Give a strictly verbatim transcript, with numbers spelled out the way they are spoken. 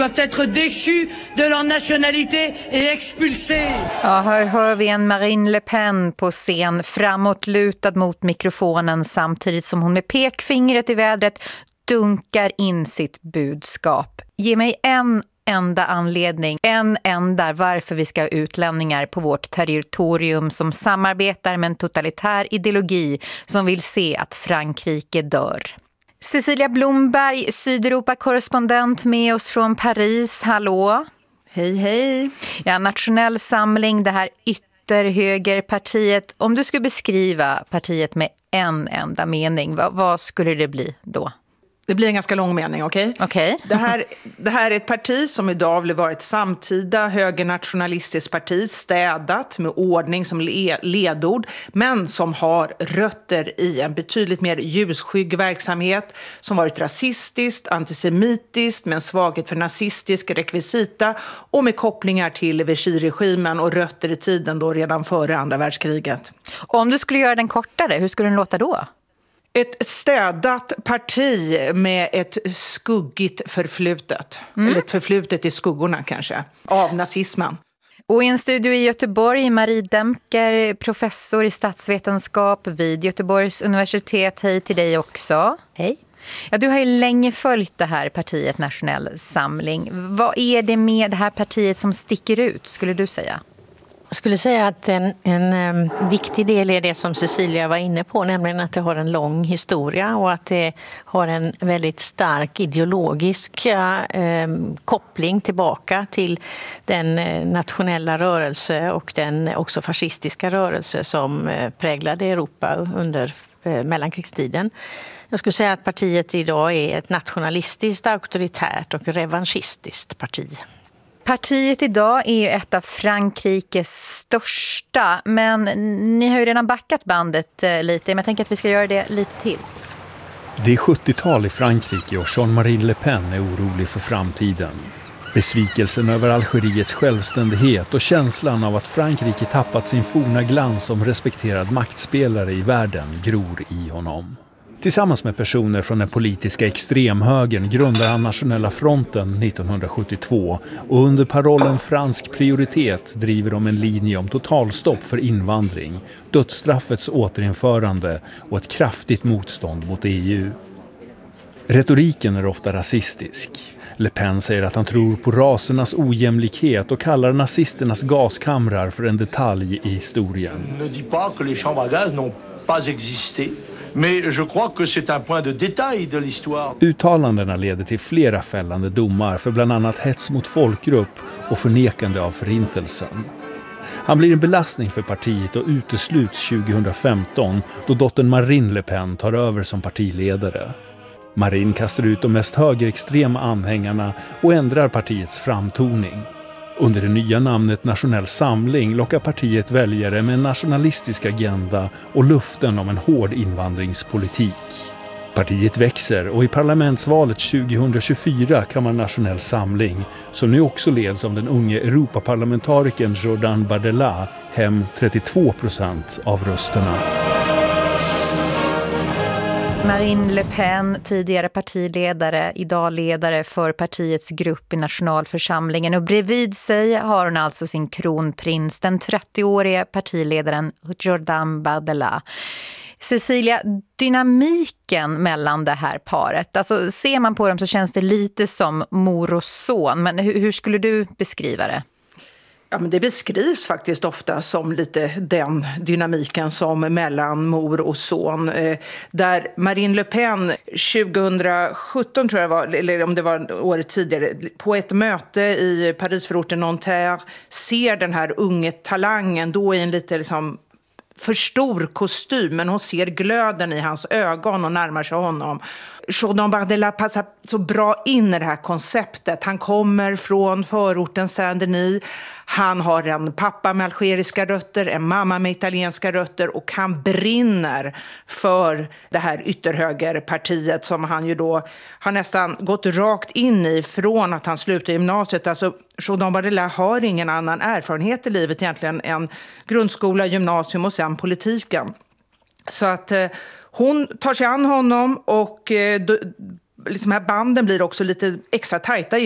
doivent être déchus de leur nationalité et expulsés. Ja, här hör vi en Marine Le Pen på scen, framåtlutad mot mikrofonen samtidigt som hon med pekfingret i vädret dunkar in sitt budskap. Ge mig en enda anledning, en enda varför vi ska ha utlänningar på vårt territorium som samarbetar med en totalitär ideologi som vill se att Frankrike dör. Cecilia Blomberg, Sydeuropa-korrespondent med oss från Paris. Hallå! Hej, hej! Ja, Nationell samling, det här ytterhögerpartiet. Om du skulle beskriva partiet med en enda mening, vad, vad skulle det bli då? Det blir en ganska lång mening, okej? Okay? Okej. Okay. det, här, det här är ett parti som idag vill vara ett samtida högernationalistiskt parti, städat med ordning som le- ledord, men som har rötter i en betydligt mer ljusskygg verksamhet som varit rasistiskt, antisemitiskt, med en svaghet för nazistisk rekvisita och med kopplingar till Vichy-regimen och rötter i tiden då redan före andra världskriget. Och om du skulle göra den kortare, hur skulle den låta då? Ett städat parti med ett skuggigt förflutet. Mm. Eller ett förflutet i skuggorna kanske. Av nazismen. Och i en studio i Göteborg, Marie Demker, professor i statsvetenskap vid Göteborgs universitet. Hej till dig också. Hej. Ja, du har ju länge följt det här partiet Nationell samling. Vad är det med det här partiet som sticker ut, skulle du säga? Jag skulle säga att en, en um, viktig del är det som Cecilia var inne på, nämligen att det har en lång historia och att det har en väldigt stark ideologisk um, koppling tillbaka till den uh, nationella rörelse och den också fascistiska rörelse som uh, präglade Europa under uh, mellankrigstiden. Jag skulle säga att partiet idag är ett nationalistiskt, auktoritärt och revanschistiskt parti. Partiet idag är ju ett av Frankrikes största, men ni har ju redan backat bandet lite, men jag tänker att vi ska göra det lite till. Det är sjuttiotal i Frankrike och Jean-Marie Le Pen är orolig för framtiden. Besvikelsen över Algeriets självständighet och känslan av att Frankrike tappat sin forna glans som respekterad maktspelare i världen gror i honom. Tillsammans med personer från den politiska extremhögern grundar han Nationella fronten nittonhundrasjuttiotvå och under parollen fransk prioritet driver de en linje om totalstopp för invandring, dödsstraffets återinförande och ett kraftigt motstånd mot E U. Retoriken är ofta rasistisk. Le Pen säger att han tror på rasernas ojämlikhet och kallar nazisternas gaskamrar för en detalj i historien. Ne dis pas que les chambres à gaz n'ont pas existé. Mais je crois que c'est un point de détail de l'histoire. Uttalandena leder till flera fällande domar för bland annat hets mot folkgrupp och förnekande av förintelsen. Han blir en belastning för partiet och utesluts tjugohundrafemton då dottern Marine Le Pen tar över som partiledare. Marine kastar ut de mest högerextrema anhängarna och ändrar partiets framtoning. Under det nya namnet Nationell samling lockar partiet väljare med en nationalistisk agenda och luften om en hård invandringspolitik. Partiet växer och i parlamentsvalet tjugohundratjugofyra kan man Nationell samling, som nu också leds av den unge Europaparlamentarikern Jordan Bardella, hem trettiotvå procent av rösterna. Marine Le Pen, tidigare partiledare, idag ledare för partiets grupp i nationalförsamlingen, och bredvid sig har hon alltså sin kronprins, den trettioårige partiledaren Jordan Bardella. Cecilia, dynamiken mellan det här paret, alltså ser man på dem så känns det lite som mor och son, men hur, hur skulle du beskriva det? Ja, men det beskrivs faktiskt ofta som lite den dynamiken som mellan mor och son. Eh, där Marine Le Pen tjugohundrasjutton tror jag var, eller om det var året tidigare, på ett möte i Parisförorten Nanterre ser den här unge talangen då i en lite liksom för stor kostym, men hon ser glöden i hans ögon och närmar sig honom. Jordan Bardella passar så bra in i det här konceptet. Han kommer från förorten Saint-Denis. Han har en pappa med algeriska rötter, en mamma med italienska rötter, och han brinner för det här ytterhögerpartiet som han ju då har nästan gått rakt in i från att han slutade gymnasiet. Alltså Jordan Bardella har ingen annan erfarenhet i livet egentligen än grundskola, gymnasium och sen politiken. Så att eh, hon tar sig an honom och eh, då, liksom här banden blir också lite extra tajta